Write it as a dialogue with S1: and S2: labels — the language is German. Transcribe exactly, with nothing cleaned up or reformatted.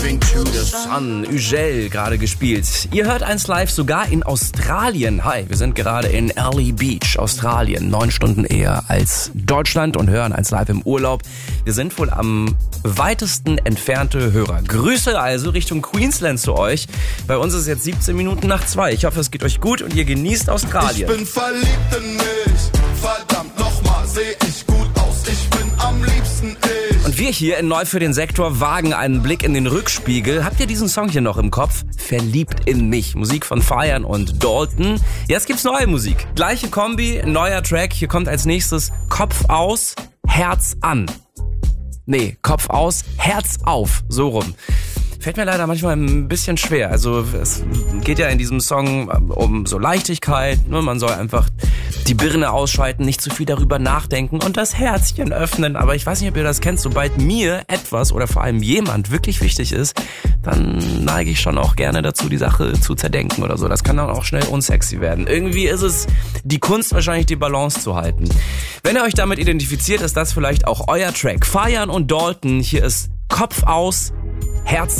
S1: Sun, Ugel gerade gespielt. Ihr hört eins live sogar in Australien. Hi, wir sind gerade in Early Beach, Australien. Neun Stunden eher als Deutschland und hören eins live im Urlaub. Wir sind wohl am weitesten entfernte Hörer. Grüße also Richtung Queensland zu euch. Bei uns ist es jetzt siebzehn Minuten nach zwei. Ich hoffe, es geht euch gut und ihr genießt Australien.
S2: Ich bin verliebt in mich. Verdammt nochmal, seh ich gut aus. Ich bin am liebsten ich.
S1: Und wir hier in Neu für den Sektor wagen einen Blick in den Rückspiegel. Habt ihr diesen Song hier noch im Kopf? Verliebt in mich. Musik von Feiern und Dalton. Jetzt gibt's neue Musik. Gleiche Kombi, neuer Track. Hier kommt als nächstes Kopf aus, Herz an. Nee, Kopf aus, Herz auf. So rum. Fällt mir leider manchmal ein bisschen schwer. Also es geht ja in diesem Song um so Leichtigkeit. Ne? Man soll einfach die Birne ausschalten, nicht zu viel darüber nachdenken und das Herzchen öffnen. Aber ich weiß nicht, ob ihr das kennt. Sobald mir etwas oder vor allem jemand wirklich wichtig ist, dann neige ich schon auch gerne dazu, die Sache zu zerdenken oder so. Das kann dann auch schnell unsexy werden. Irgendwie ist es die Kunst, wahrscheinlich die Balance zu halten. Wenn ihr euch damit identifiziert, ist das vielleicht auch euer Track. Feiern und Dalton. Hier ist Kopf aus, Herz